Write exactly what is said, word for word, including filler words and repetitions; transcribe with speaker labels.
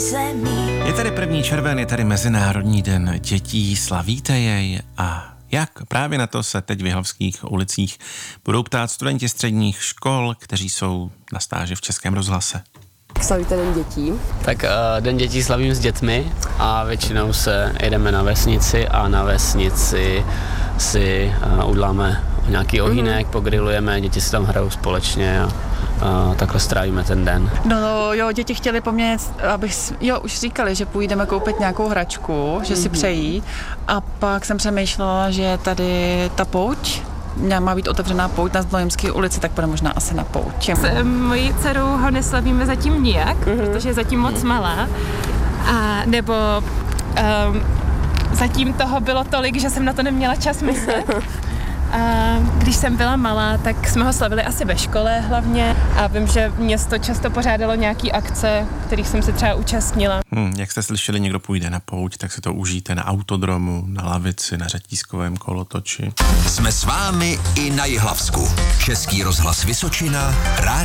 Speaker 1: zemí.
Speaker 2: Je tady první červen, je tady Mezinárodní den dětí, slavíte jej a jak? Právě na to se teď v jihlavských ulicích budou ptát studenti středních škol, kteří jsou na stáži v Českém rozhlase.
Speaker 3: Slavíte Den dětí?
Speaker 4: Tak uh, Den dětí slavím s dětmi a většinou se jedeme na vesnici a na vesnici si uh, udláme nějaký ohýnek, mm-hmm. pogrilujeme, děti si tam hrajou společně a uh, takhle strávíme ten den.
Speaker 5: No, no jo, děti chtěli po mně, abych, jo, už říkali, že půjdeme koupit nějakou hračku, že si mm-hmm. přejí a pak jsem přemýšlela, že tady ta pouť, má být otevřená pouť na Znojemské ulici, tak bude možná asi na pouť.
Speaker 6: S mojí dcerou ho neslavíme zatím nijak, mm-hmm. protože je zatím moc malá. A nebo um, zatím toho bylo tolik, že jsem na to neměla čas myslet. A když jsem byla malá, tak jsme ho slavili asi ve škole hlavně a vím, že město často pořádalo nějaký akce, kterých jsem se třeba účastnila.
Speaker 2: Hmm, jak jste slyšeli, někdo půjde na pouť, tak si to užijte na autodromu, na lavici, na řetízkovém kolotoči.
Speaker 7: Jsme s vámi i na Jihlavsku. Český rozhlas Vysočina, rádio